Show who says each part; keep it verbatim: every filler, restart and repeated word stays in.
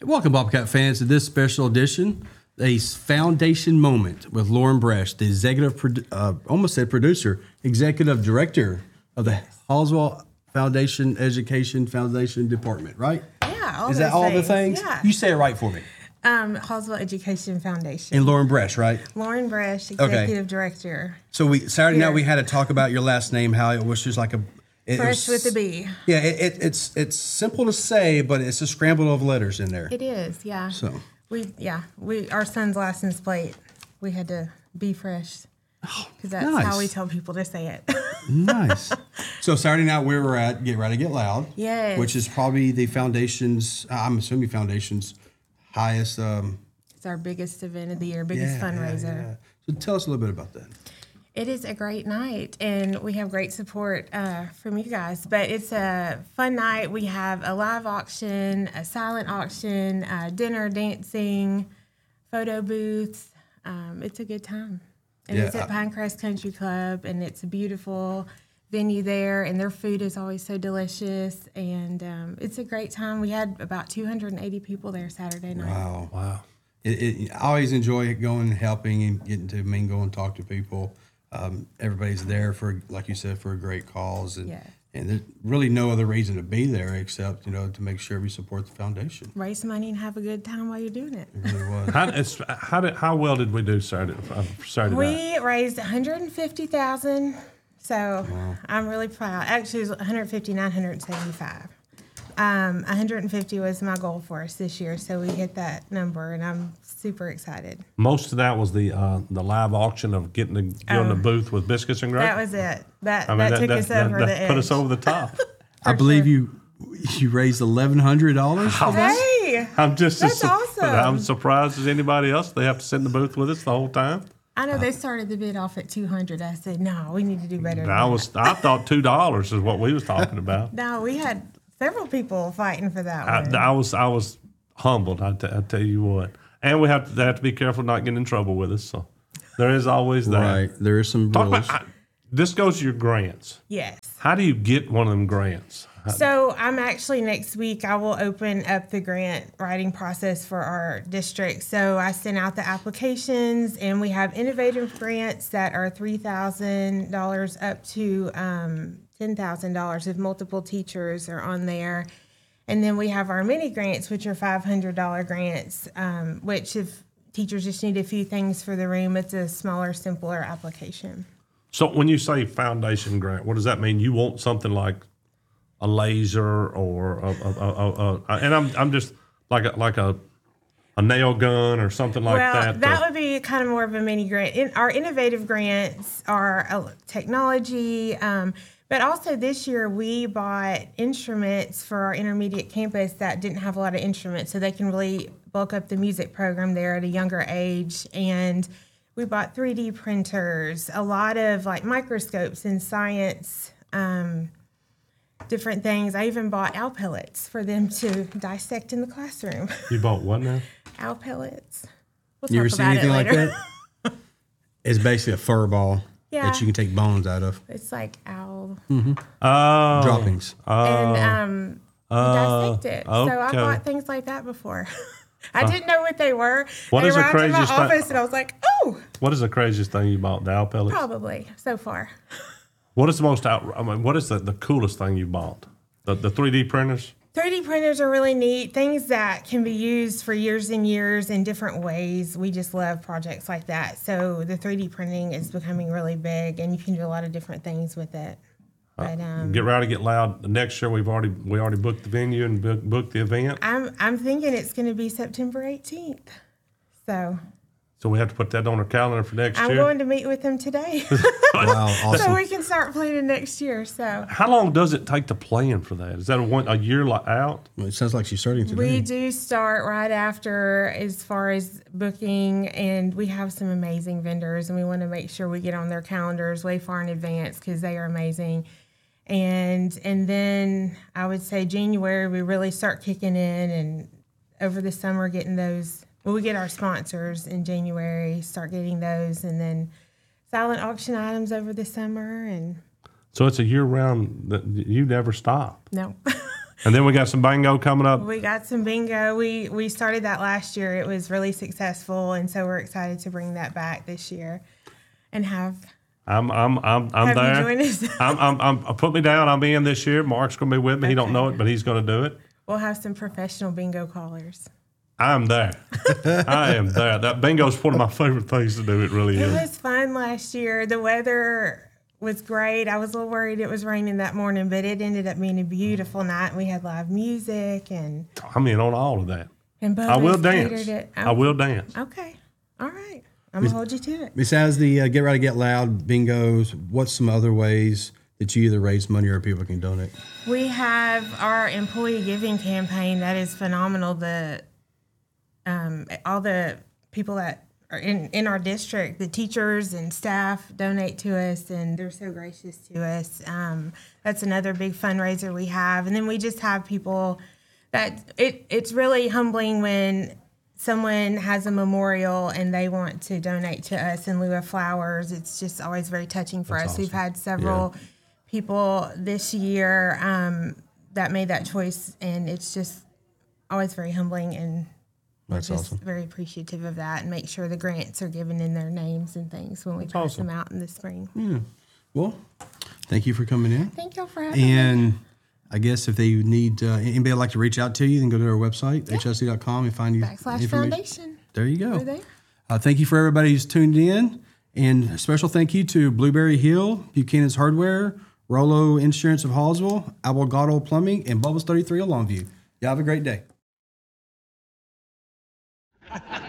Speaker 1: Welcome, Bobcat fans, to this special edition, a foundation moment with Lauren Bresch, the executive, produ- uh, almost said producer, executive director of the Hallswell Foundation Education Foundation Department, right?
Speaker 2: Yeah, all
Speaker 1: Is that
Speaker 2: those
Speaker 1: all
Speaker 2: things.
Speaker 1: the things?
Speaker 2: Yeah.
Speaker 1: You say it right for me.
Speaker 2: Um, Hallswell Education Foundation.
Speaker 1: And Lauren Bresch, right?
Speaker 2: Lauren Bresch, executive director.
Speaker 1: So we Saturday
Speaker 2: Here.
Speaker 1: night we had to talk about your last name, how it was just like a it
Speaker 2: Fresh
Speaker 1: was-
Speaker 2: with a B.
Speaker 1: Yeah, it, it, it's it's simple to say, but it's a scramble of letters in there.
Speaker 2: It is, yeah.
Speaker 1: So
Speaker 2: we, yeah, we our son's license plate. We had to be fresh because that's
Speaker 1: nice.
Speaker 2: how we tell people to say it.
Speaker 1: Nice. So Saturday night we were at Get Ready, Get Loud.
Speaker 2: Yes.
Speaker 1: Which is probably the foundation's, I'm assuming foundation's highest. Um,
Speaker 2: It's our biggest event of the year, biggest
Speaker 1: yeah,
Speaker 2: fundraiser.
Speaker 1: yeah, yeah. So tell us a little bit about that.
Speaker 2: It is a great night, and we have great support uh, from you guys. But it's a fun night. We have a live auction, a silent auction, uh, dinner, dancing, photo booths. Um, it's a good time. And
Speaker 1: Yeah,
Speaker 2: it's at
Speaker 1: I-
Speaker 2: Pinecrest Country Club, and it's a beautiful venue there, and their food is always so delicious. And um, it's a great time. We had about two hundred eighty people there Saturday night.
Speaker 1: Wow.
Speaker 3: Wow.
Speaker 1: It, it, I always enjoy going and helping and getting to mingle and talk to people. Um, everybody's there for, like you said, for a great cause. And,
Speaker 2: Yeah.
Speaker 1: and there's really no other reason to be there except, you know, to make sure we support the foundation.
Speaker 2: Raise money and have a good time while you're doing it.
Speaker 1: It really was.
Speaker 3: How, it's, how did how well did we do Saturday? uh, Saturday night?
Speaker 2: We raised one hundred fifty thousand dollars, so I'm really proud. Actually, it was one hundred fifty-nine, one hundred seventy-five. Um, one hundred fifty was my goal for us this year, so we hit that number, and I'm super excited.
Speaker 3: Most of that was the uh, the live auction of getting the getting the
Speaker 2: Oh.
Speaker 3: booth with biscuits and gravy.
Speaker 2: That was it. That
Speaker 3: I mean,
Speaker 2: that, took us
Speaker 3: that,
Speaker 2: over
Speaker 3: that
Speaker 2: the edge.
Speaker 3: put us over the top.
Speaker 1: I believe you you raised eleven hundred dollars for that?
Speaker 2: Hey,
Speaker 3: I'm just
Speaker 2: That's
Speaker 3: as su-
Speaker 2: awesome.
Speaker 3: I'm surprised as anybody else. They have to sit in the booth with us the whole time.
Speaker 2: I know they started the bid off at two hundred. I said, no, we need to do better. Than
Speaker 3: I
Speaker 2: that.
Speaker 3: was I thought two dollars is what we was talking about.
Speaker 2: No, we had several people fighting for that
Speaker 3: I,
Speaker 2: one.
Speaker 3: I was I was humbled. I, t- I tell you what, and we have to they have to be careful not getting in trouble with us. So there is always that.
Speaker 1: Right. There is some
Speaker 3: Talk
Speaker 1: rules.
Speaker 3: about I, this goes to your grants.
Speaker 2: Yes.
Speaker 3: How do you get one of them grants?
Speaker 2: So I'm actually next week I will open up the grant writing process for our district. So I sent out the applications, and we have innovative grants that are three thousand dollars up to um, ten thousand dollars if multiple teachers are on there. And then we have our mini grants, which are five hundred dollars grants, um, which if teachers just need a few things for the room, it's a smaller, simpler application.
Speaker 3: So when you say foundation grant, what does that mean? You want something like a laser or a, a, a, a, a and I'm I'm just like a, like a a nail gun or something like
Speaker 2: well,
Speaker 3: that.
Speaker 2: that
Speaker 3: to-
Speaker 2: would be kind of more of a mini grant. In, our innovative grants are uh, technology, um, but also this year we bought instruments for our intermediate campus that didn't have a lot of instruments, so they can really bulk up the music program there at a younger age. And we bought three D printers, a lot of like microscopes and science. Um, different things. I even bought owl pellets for them to dissect in the classroom.
Speaker 3: you bought what now?
Speaker 2: Owl pellets. We'll
Speaker 1: You ever
Speaker 2: talk
Speaker 1: seen
Speaker 2: about it
Speaker 1: anything like
Speaker 2: later.
Speaker 1: that? It's basically a fur ball
Speaker 2: Yeah.
Speaker 1: that you can take bones out of.
Speaker 2: It's like owl.
Speaker 3: Oh,
Speaker 1: Droppings.
Speaker 2: and um,
Speaker 3: oh,
Speaker 2: you dissect it. So I
Speaker 3: okay.
Speaker 2: bought things like that before. I didn't know what they were.
Speaker 3: What
Speaker 2: they
Speaker 3: is the
Speaker 2: arrived in my
Speaker 3: craziest thing-
Speaker 2: office, and I was like, oh,
Speaker 3: What is the craziest thing you bought? The owl pellets.
Speaker 2: probably so far.
Speaker 3: What is the most out? I mean, what is the, the coolest thing you bought? The the three D printers.
Speaker 2: three D printers are really neat, things that can be used for years and years in different ways. We just love projects like that. So the three D printing is becoming really big, and you can do a lot of different things with it. But um,
Speaker 3: Get ready to get loud. Next year we've already we already booked the venue and book, booked the event.
Speaker 2: I'm I'm thinking it's going to be September eighteenth. So
Speaker 3: So we have to put that on our calendar for next
Speaker 2: I'm
Speaker 3: year.
Speaker 2: going to meet with them today,
Speaker 1: Wow,
Speaker 2: so
Speaker 1: awesome.
Speaker 2: we can start planning next year. So
Speaker 3: How long does it take to plan for that? Is that a one a year like out?
Speaker 1: Well, it sounds like she's starting today.
Speaker 2: we do start right after as far as booking, and we have some amazing vendors, and we want to make sure we get on their calendars way far in advance because they are amazing. And and then I would say January we really start kicking in, and over the summer getting those. Well, we get our sponsors in January, start getting those, and then silent auction items over the summer. And
Speaker 3: So it's a year round that you never stop.
Speaker 2: no,
Speaker 3: And then we got some bingo coming up.
Speaker 2: We got some bingo. We we started that last year. It was really successful, and so we're excited to bring that back this year, and have.
Speaker 3: I'm I'm I'm I'm
Speaker 2: Have you
Speaker 3: there.
Speaker 2: joined us?
Speaker 3: I'm, I'm I'm put me down. I'm in this year. Mark's gonna be with me. He don't know it, but he's gonna do it.
Speaker 2: We'll have some professional bingo callers.
Speaker 3: I'm there. I am there. That bingo's one of my favorite things to do. It really
Speaker 2: It
Speaker 3: is.
Speaker 2: was fun last year. The weather was great. I was a little worried it was raining that morning, but it ended up being a beautiful night. We had live music and
Speaker 3: I'm in on all of that.
Speaker 2: and
Speaker 3: I will
Speaker 2: Bubba's
Speaker 3: dance.
Speaker 2: catered it.
Speaker 3: I will dance.
Speaker 2: Okay, all right. I'm gonna hold you to it.
Speaker 1: Besides the uh, Get Ready, Get Loud bingos, what's some other ways that you either raise money or people can donate?
Speaker 2: We have our employee giving campaign that is phenomenal. The um, all the people that are in, in our district, the teachers and staff donate to us, and they're so gracious to us. Um, that's another big fundraiser we have, and then we just have people that it it's really humbling when someone has a memorial and they want to donate to us in lieu of flowers. It's just always very touching for
Speaker 1: That's
Speaker 2: us. We've
Speaker 1: awesome.
Speaker 2: had several people this year um, that made that choice, and it's just always very humbling, and we're
Speaker 1: That's
Speaker 2: just
Speaker 1: awesome.
Speaker 2: very appreciative of that, and make sure the grants are given in their names and things when we pass
Speaker 3: awesome.
Speaker 2: them out in the spring.
Speaker 1: Well, thank you for coming in.
Speaker 2: Thank y'all for having me.
Speaker 1: And I guess if they need uh, anybody would like to reach out to you, then go to our website, h s c dot com, and find you
Speaker 2: Backslash
Speaker 1: information.
Speaker 2: Foundation.
Speaker 1: There you go.
Speaker 2: We're there.
Speaker 1: Uh, thank you for everybody who's tuned in. And a special thank you to Blueberry Hill, Buchanan's Hardware, Rollo Insurance of Hallsville, Abogado Plumbing, and Bubbles thirty-three of Longview. Y'all have a great day.